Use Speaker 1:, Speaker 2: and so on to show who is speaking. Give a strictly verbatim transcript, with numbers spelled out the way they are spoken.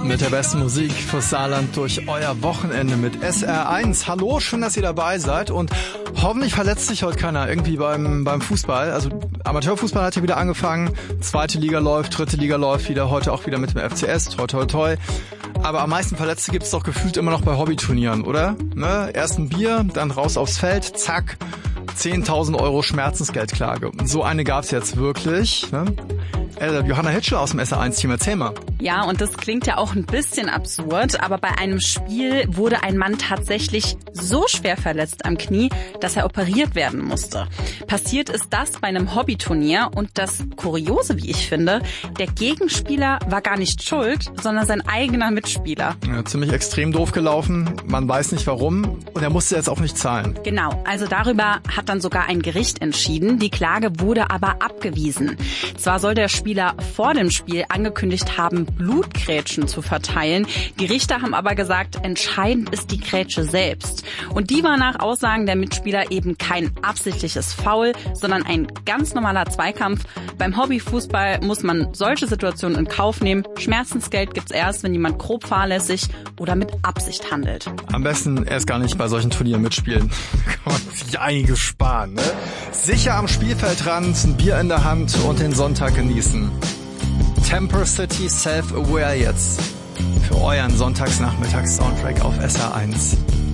Speaker 1: Mit der besten Musik fürs Saarland durch euer Wochenende mit S R eins. Hallo, schön, dass ihr dabei seid und hoffentlich verletzt sich heute keiner irgendwie beim beim Fußball. Also Amateurfußball hat ja wieder angefangen, zweite Liga läuft, dritte Liga läuft wieder, heute auch wieder mit dem F C S, toi toi toi. Aber am meisten Verletzte gibt's doch gefühlt immer noch bei Hobbyturnieren, oder? Ne? Erst ein Bier, dann raus aufs Feld, zack, zehntausend Euro Schmerzensgeldklage. So eine gab's jetzt wirklich. Ne? Äh, Johanna Hitschel aus dem S R eins Team, erzähl mal.
Speaker 2: Ja, und das klingt ja auch ein bisschen absurd, aber bei einem Spiel wurde ein Mann tatsächlich so schwer verletzt am Knie, dass er operiert werden musste. Passiert ist das bei einem Hobbyturnier und das Kuriose, wie ich finde, der Gegenspieler war gar nicht schuld, sondern sein eigener Mitspieler.
Speaker 1: Ja, ziemlich extrem doof gelaufen, man weiß nicht warum und er musste jetzt auch nicht zahlen.
Speaker 2: Genau, also darüber hat dann sogar ein Gericht entschieden, die Klage wurde aber abgewiesen. Zwar soll der Spieler vor dem Spiel angekündigt haben, Blutgrätschen zu verteilen. Die Richter haben aber gesagt, entscheidend ist die Grätsche selbst. Und die war nach Aussagen der Mitspieler eben kein absichtliches Foul, sondern ein ganz normaler Zweikampf. Beim Hobbyfußball muss man solche Situationen in Kauf nehmen. Schmerzensgeld gibt's erst, wenn jemand grob fahrlässig oder mit Absicht handelt.
Speaker 1: Am besten erst gar nicht bei solchen Turnieren mitspielen. Da kann man sich einiges sparen, ne? Sicher am Spielfeldrand, ein Bier in der Hand und den Sonntag genießen. Temper City Self-Aware jetzt für euren Sonntagsnachmittags-Soundtrack auf S R eins.